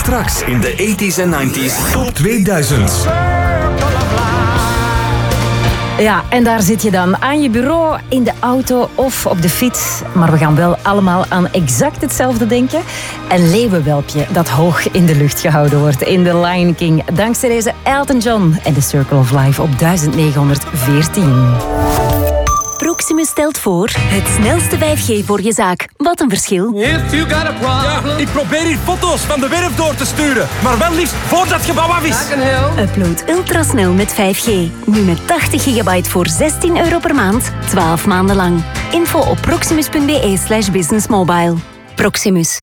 Straks in de 80s en 90s Top 2000. Ja, en daar zit je dan aan je bureau, in de auto of op de fiets. Maar we gaan wel allemaal aan exact hetzelfde denken. Een leeuwenwelpje dat hoog in de lucht gehouden wordt in The Lion King. Dankzij deze Elton John en The Circle of Life op 1914. Proximus stelt voor het snelste 5G voor je zaak. Wat een verschil. Ja, ik probeer hier foto's van de werf door te sturen. Maar wel liefst voordat het gebouw af is. Upload ultrasnel met 5G. Nu met 80 gigabyte voor €16 per maand. 12 maanden lang. Info op proximus.be/businessmobile. Proximus.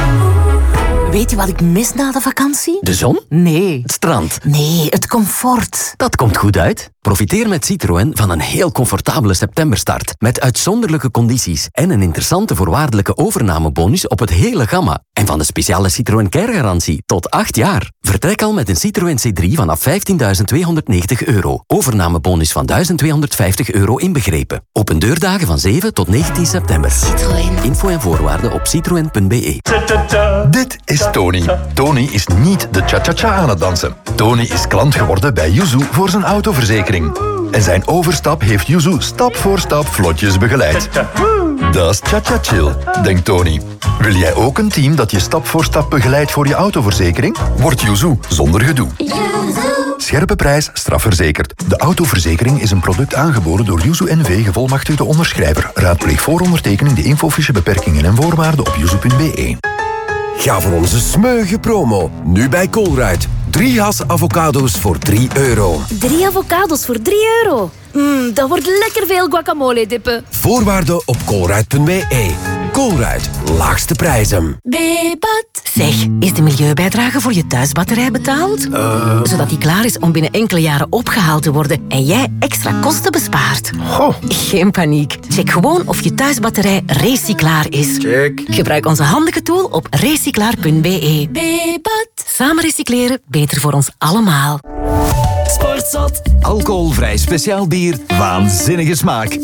Weet je wat ik mis na de vakantie? De zon? Nee. Het strand? Nee, het comfort. Dat komt goed uit. Profiteer met Citroën van een heel comfortabele septemberstart. Met uitzonderlijke condities en een interessante voorwaardelijke overnamebonus op het hele gamma. En van de speciale Citroën Care-garantie tot 8 jaar. Vertrek al met een Citroën C3 vanaf €15.290. Overnamebonus van €1.250 inbegrepen. Open deurdagen van 7 tot 19 september. Citroën. Info en voorwaarden op citroen.be. Dit is Tony. Tony is niet de cha-cha-cha aan het dansen. Tony is klant geworden bij Yuzu voor zijn autoverzekering. En zijn overstap heeft Yuzu stap voor stap vlotjes begeleid. Dat is cha-cha-chill, denkt Tony. Wil jij ook een team dat je stap voor stap begeleidt voor je autoverzekering? Word Yuzu zonder gedoe. Scherpe prijs, strafverzekerd. De autoverzekering is een product aangeboden door Yuzu NV gevolmachtigde onderschrijver. Raadpleeg voor ondertekening de infofiche beperkingen en voorwaarden op yuzu.be. Ga voor onze smeuïge promo. Nu bij Colruyt. 3 has avocado's voor €3. 3 avocados voor €3. Dat wordt lekker veel guacamole dippen. Voorwaarden op colruyt.be. Colruyt. Laagste prijzen. Bebat. Zeg, is de milieubijdrage voor je thuisbatterij betaald? Zodat die klaar is om binnen enkele jaren opgehaald te worden en jij extra kosten bespaart. Geen paniek. Check gewoon of je thuisbatterij recyclaar is. Check. Gebruik onze handige tool op recyclaar.be. Bebat. Samen recycleren, beter voor ons allemaal. Sportzot. Alcoholvrij speciaal bier. Waanzinnige smaak.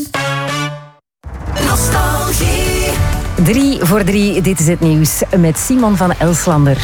Nostalgie. 3 voor 3, dit is het nieuws met Simon van Elslander.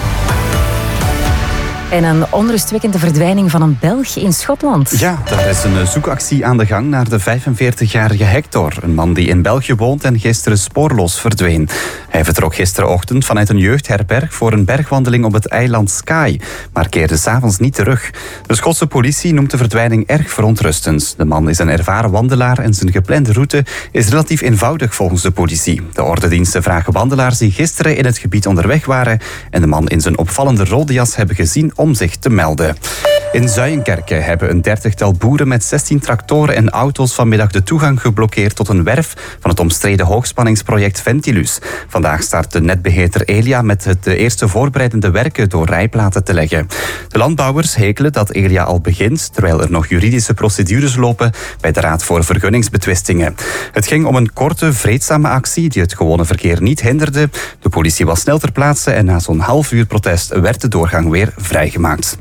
En een onrustwekkende verdwijning van een Belg in Schotland. Ja, daar is een zoekactie aan de gang naar de 45-jarige Hector. Een man die in België woont en gisteren spoorloos verdween. Hij vertrok gisterenochtend vanuit een jeugdherberg voor een bergwandeling op het eiland Skye, maar keerde 's avonds niet terug. De Schotse politie noemt de verdwijning erg verontrustend. De man is een ervaren wandelaar en zijn geplande route is relatief eenvoudig volgens de politie. De ordediensten vragen wandelaars die gisteren in het gebied onderweg waren en de man in zijn opvallende rode jas hebben gezien om zich te melden. In Zuijenkerke hebben een 30-tal boeren met 16 tractoren en auto's vanmiddag de toegang geblokkeerd tot een werf van het omstreden hoogspanningsproject Ventilus. Vandaag start de netbeheerder Elia met de eerste voorbereidende werken door rijplaten te leggen. De landbouwers hekelen dat Elia al begint, terwijl er nog juridische procedures lopen bij de Raad voor Vergunningsbetwistingen. Het ging om een korte, vreedzame actie die het gewone verkeer niet hinderde. De politie was snel ter plaatse en na zo'n half uur protest werd de doorgang weer vrijgemaakt.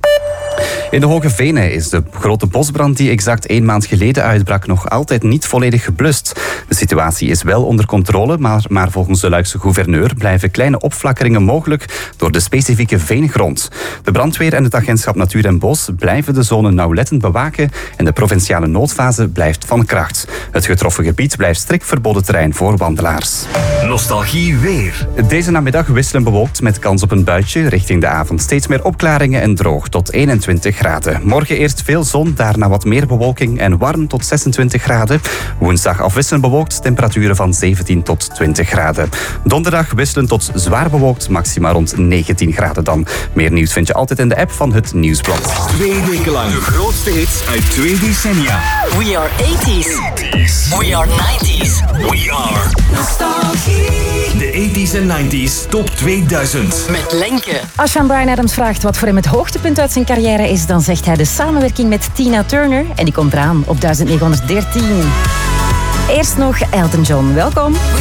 In de Hoge Venen is de grote bosbrand die exact 1 maand geleden uitbrak nog altijd niet volledig geblust. De situatie is wel onder controle, maar volgens de Luikse gouverneur blijven kleine opflakkeringen mogelijk door de specifieke veengrond. De brandweer en het agentschap Natuur en Bos blijven de zone nauwlettend bewaken en de provinciale noodfase blijft van kracht. Het getroffen gebied blijft strikt verboden terrein voor wandelaars. Nostalgie weer. Deze namiddag wisselen bewolkt met kans op een buitje. Richting de avond steeds meer opklaringen en droog tot 21 graden. Morgen eerst veel zon, daarna wat meer bewolking en warm tot 26 graden. Woensdag afwisselend bewolkt, temperaturen van 17 tot 20 graden. Donderdag wisselen tot zwaar bewolkt, maxima rond 19 graden dan. Meer nieuws vind je altijd in de app van het Nieuwsblad. 2 weken lang de grootste hits uit 2 decennia. We are 80s. We are 90s. We are Nostalgie. De 80s en 90s Top 2000. Met Lenke. Als je aan Bryan Adams vraagt wat voor hem het hoogtepunt uit zijn carrière is, dan zegt hij de samenwerking met Tina Turner. En die komt eraan op 1913. Eerst nog Elton John. Welkom.